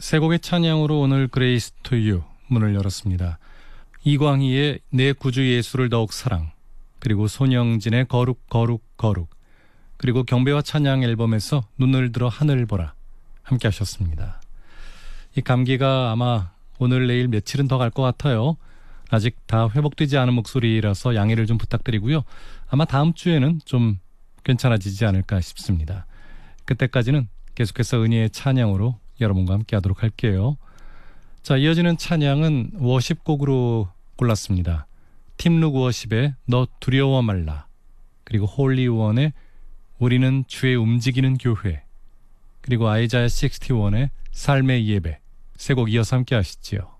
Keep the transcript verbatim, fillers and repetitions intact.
세 곡의 찬양으로 오늘 그레이스 투 유 문을 열었습니다. 이광희의 내 구주 예수를 더욱 사랑, 그리고 손영진의 거룩 거룩 거룩, 그리고 경배와 찬양 앨범에서 눈을 들어 하늘 보라 함께 하셨습니다. 이 감기가 아마 오늘 내일 며칠은 더 갈 것 같아요. 아직 다 회복되지 않은 목소리라서 양해를 좀 부탁드리고요. 아마 다음 주에는 좀 괜찮아지지 않을까 싶습니다. 그때까지는 계속해서 은혜의 찬양으로 여러분과 함께 하도록 할게요. 자, 이어지는 찬양은 워십곡으로 골랐습니다. 팀룩 워십의 너 두려워 말라, 그리고 홀리원의 우리는 주의 움직이는 교회, 그리고 아이자야 육십일의 삶의 예배, 세 곡 이어서 함께 하시지요.